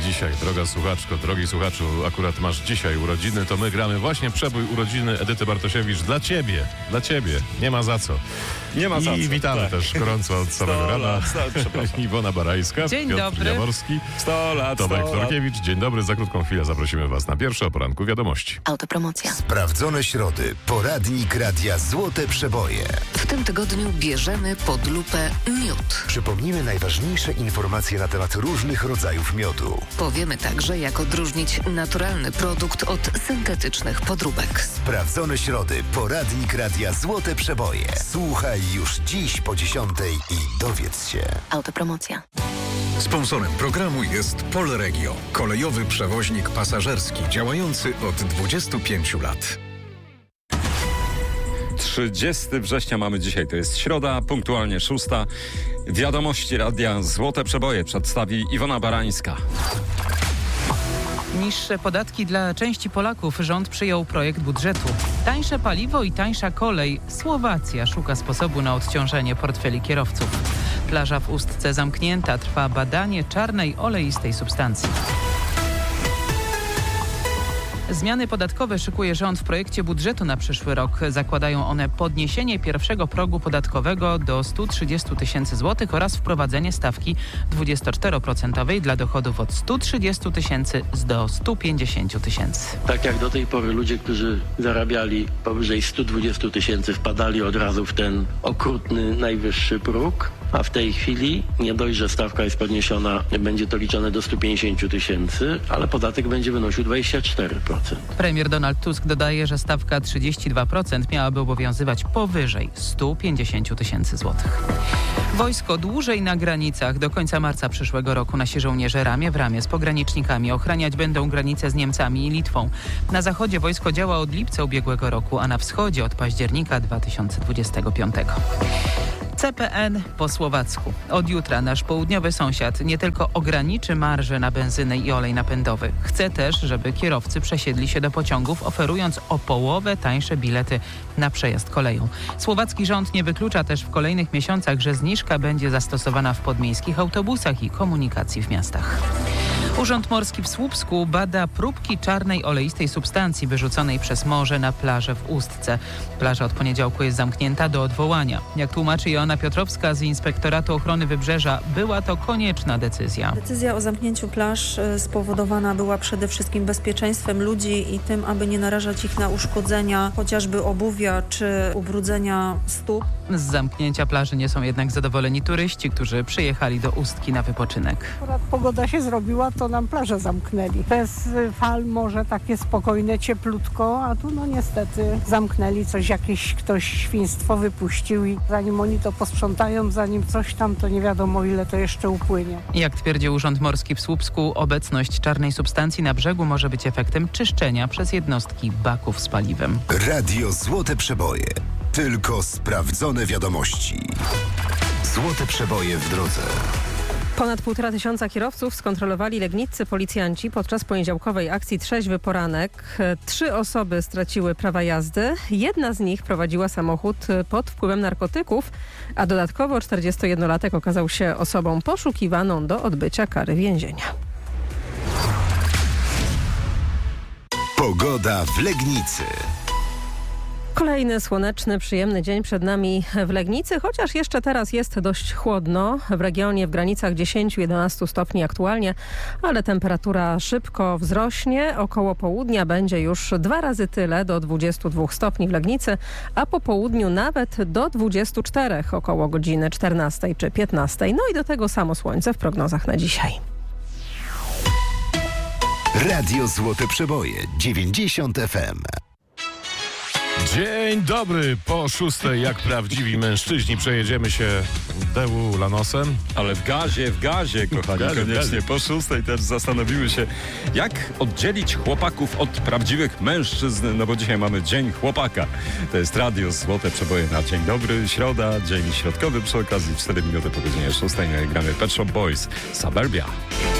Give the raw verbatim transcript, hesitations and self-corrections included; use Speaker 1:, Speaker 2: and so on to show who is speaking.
Speaker 1: dzisiaj, droga słuchaczko, drogi słuchaczu, akurat masz dzisiaj urodziny, to my gramy właśnie przebój urodziny Edyty Bartosiewicz dla ciebie, dla ciebie, nie ma za co.
Speaker 2: Nie ma za co.
Speaker 1: I witamy
Speaker 2: tak.
Speaker 1: też gorąco od samego rana. Iwona Barajska,
Speaker 3: Dzień
Speaker 1: Piotr
Speaker 3: dobry.
Speaker 1: Jaworski,
Speaker 2: sto lat,
Speaker 1: Tomek
Speaker 2: sto lat.
Speaker 1: Torkiewicz. Dzień dobry, za krótką chwilę zaprosimy was na pierwsze o poranku wiadomości.
Speaker 4: Autopromocja.
Speaker 5: Sprawdzone środy. Poradnik Radia Złote Przeboje.
Speaker 4: W tym tygodniu bierzemy pod lupę miód.
Speaker 5: Przypomnimy najważniejsze informacje na temat różnych rodzajów miodu.
Speaker 4: Powiemy także, jak odróżnić naturalny produkt od syntetycznych podróbek.
Speaker 5: Sprawdzone środy. Poradnik Radia Złote Przeboje. Słuchaj już dziś po dziesiątej i dowiedz się.
Speaker 4: Autopromocja.
Speaker 6: Sponsorem programu jest Polregio, kolejowy przewoźnik pasażerski działający od dwudziestu pięciu lat.
Speaker 2: trzydziestego września mamy dzisiaj, to jest środa, punktualnie szósta. Wiadomości Radia Złote Przeboje przedstawi Iwona Barańska.
Speaker 3: Niższe podatki dla części Polaków. Rząd przyjął projekt budżetu. Tańsze paliwo i tańsza kolej. Słowacja szuka sposobu na odciążenie portfeli kierowców. Plaża w Ustce zamknięta. Trwa badanie czarnej oleistej substancji. Zmiany podatkowe szykuje rząd w projekcie budżetu na przyszły rok. Zakładają one podniesienie pierwszego progu podatkowego do stu trzydziestu tysięcy złotych oraz wprowadzenie stawki dwudziestoczteroprocentowej dla dochodów od stu trzydziestu tysięcy do stu pięćdziesięciu tysięcy.
Speaker 7: Tak jak do tej pory ludzie, którzy zarabiali powyżej stu dwudziestu tysięcy, wpadali od razu w ten okrutny najwyższy próg, a w tej chwili nie dość, że stawka jest podniesiona, będzie to liczone do stu pięćdziesięciu tysięcy, ale podatek będzie wynosił dwadzieścia cztery procent.
Speaker 3: Premier Donald Tusk dodaje, że stawka trzydzieści dwa procent miałaby obowiązywać powyżej stu pięćdziesięciu tysięcy złotych. Wojsko dłużej na granicach. Do końca marca przyszłego roku nasi żołnierze ramię w ramię z pogranicznikami ochraniać będą granice z Niemcami i Litwą. Na zachodzie wojsko działa od lipca ubiegłego roku, a na wschodzie od października dwa tysiące dwudziestego piątego. C P N po słowacku. Od jutra nasz południowy sąsiad nie tylko ograniczy marże na benzynę i olej napędowy. Chce też, żeby kierowcy przesiedli się do pociągów, oferując o połowę tańsze bilety na przejazd koleją. Słowacki rząd nie wyklucza też w kolejnych miesiącach, że zniżka będzie zastosowana w podmiejskich autobusach i komunikacji w miastach. Urząd Morski w Słupsku bada próbki czarnej oleistej substancji wyrzuconej przez morze na plażę w Ustce. Plaża od poniedziałku jest zamknięta do odwołania. Jak tłumaczy Joanna Piotrowska z Inspektoratu Ochrony Wybrzeża, była to konieczna decyzja.
Speaker 8: Decyzja o zamknięciu plaż spowodowana była przede wszystkim bezpieczeństwem ludzi i tym, aby nie narażać ich na uszkodzenia chociażby obuwia czy ubrudzenia stóp.
Speaker 3: Z zamknięcia plaży nie są jednak zadowoleni turyści, którzy przyjechali do Ustki na wypoczynek.
Speaker 9: Akurat pogoda się zrobiła, to nam plażę zamknęli. Bez fal morze takie spokojne, cieplutko, a tu no niestety zamknęli coś, jakieś ktoś świństwo wypuścił i zanim oni to posprzątają, zanim coś tam, to nie wiadomo ile to jeszcze upłynie.
Speaker 3: Jak twierdzi Urząd Morski w Słupsku, obecność czarnej substancji na brzegu może być efektem czyszczenia przez jednostki baków z paliwem.
Speaker 5: Radio Złote Przeboje. Tylko sprawdzone wiadomości. Złote Przeboje w drodze.
Speaker 10: Ponad półtora tysiąca kierowców skontrolowali legniccy policjanci podczas poniedziałkowej akcji Trzeźwy Poranek. Trzy osoby straciły prawa jazdy. Jedna z nich prowadziła samochód pod wpływem narkotyków, a dodatkowo czterdziestojednolatek okazał się osobą poszukiwaną do odbycia kary więzienia.
Speaker 5: Pogoda w Legnicy.
Speaker 10: Kolejny słoneczny, przyjemny dzień przed nami w Legnicy, chociaż jeszcze teraz jest dość chłodno. W regionie w granicach dziesięć do jedenastu stopni aktualnie, ale temperatura szybko wzrośnie. Około południa będzie już dwa razy tyle, do dwudziestu dwóch stopni w Legnicy, a po południu nawet do dwudziestu czterech, około godziny czternastej czy piętnastej. No i do tego samo słońce w prognozach na dzisiaj.
Speaker 5: Radio Złote Przeboje, dziewięćdziesiąt F M.
Speaker 1: Dzień dobry, po szóstej jak prawdziwi mężczyźni przejedziemy się Deu Lanosem.
Speaker 2: Ale w gazie, w gazie, kochani,
Speaker 1: gazie,
Speaker 2: koniecznie.
Speaker 1: gazie.
Speaker 2: Po szóstej też zastanowimy się, jak oddzielić chłopaków od prawdziwych mężczyzn, no bo dzisiaj mamy Dzień Chłopaka. To jest Radio Złote Przeboje na dzień dobry, środa, dzień środkowy przy okazji, cztery minuty po godzinie szóstej. No i gramy Pet Shop Boys, Suburbia.